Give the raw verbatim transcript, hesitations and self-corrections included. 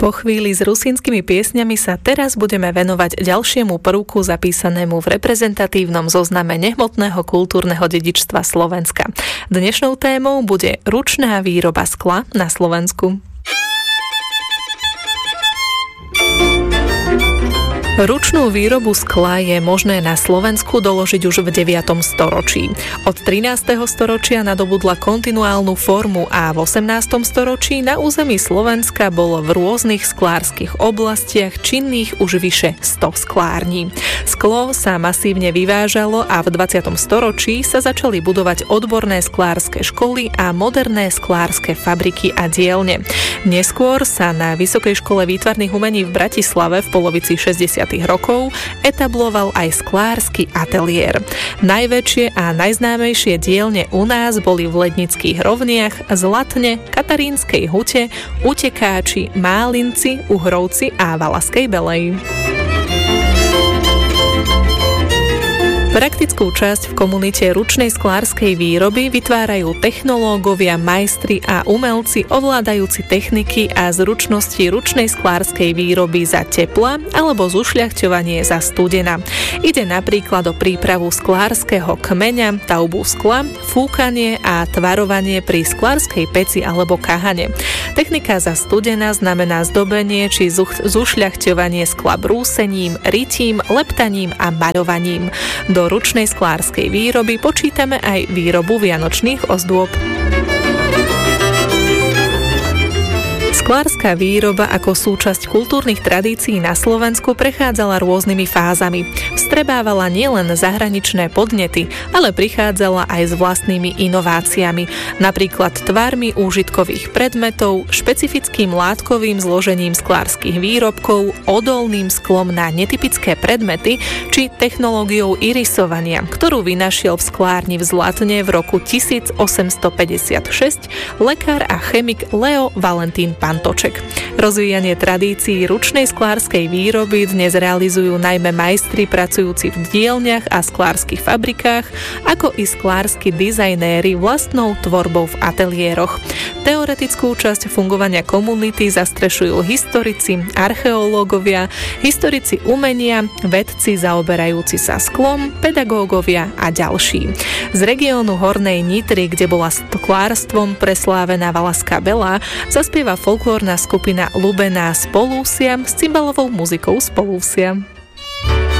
Po chvíli s rusínskymi piesňami sa teraz budeme venovať ďalšiemu prvku zapísanému v reprezentatívnom zozname nehmotného kultúrneho dedičstva Slovenska. Dnešnou témou bude ručná výroba skla na Slovensku. Ručnú výrobu skla je možné na Slovensku doložiť už v deviatom storočí. Od trinásteho storočia nadobudla kontinuálnu formu a v osemnástom storočí na území Slovenska bolo v rôznych sklárskych oblastiach činných už vyše sto sklární. Sklo sa masívne vyvážalo a v dvadsiatom storočí sa začali budovať odborné sklárske školy a moderné sklárske fabriky a dielne. Neskôr sa na Vysokej škole výtvarných umení v Bratislave v polovici šesťdesiatych rokov etabloval aj sklársky ateliér. Najväčšie a najznámejšie dielne u nás boli v Lednických rovniach, Zlatne, Katarínskej hute, Utekáči, Málinci, Uhrovci a Valaskej Belej. Praktickú časť v komunite ručnej sklárskej výroby vytvárajú technológovia, majstri a umelci ovládajúci techniky a zručnosti ručnej sklárskej výroby za tepla alebo zušľachťovanie za studena. Ide napríklad o prípravu sklárskeho kmeňa, tavbu skla, fúkanie a tvarovanie pri sklárskej peci alebo kahane. Technika za studena znamená zdobenie či zušľachťovanie skla brúsením, rytím, leptaním a maľovaním. Do ručnej sklárskej výroby počítame aj výrobu vianočných ozdôb. Sklárska výroba ako súčasť kultúrnych tradícií na Slovensku prechádzala rôznymi fázami. Vstrebávala nielen zahraničné podnety, ale prichádzala aj s vlastnými inováciami, napríklad tvarmi úžitkových predmetov, špecifickým látkovým zložením sklárskych výrobkov, odolným sklom na netypické predmety či technológiou irisovania, ktorú vynašiel v sklárni v Zlatne v roku tisícosemstopäťdesiatšesť lekár a chemik Leo Valentín Pantoček. Rozvíjanie tradícií ručnej sklárskej výroby dnes realizujú najmä majstri pracujúci v dielniach a sklárskych fabrikách, ako i sklársky dizajnéri vlastnou tvorbou v ateliéroch. Teoretickú časť fungovania komunity zastrešujú historici, archeológovia, historici umenia, vedci zaoberajúci sa sklom, pedagógovia a ďalší. Z regiónu Hornej Nitry, kde bola sklárstvom preslávená Valaská Belá, zaspieva folklórna skupina Lubená z Polúsia s cymbalovou muzikou z Polúsia.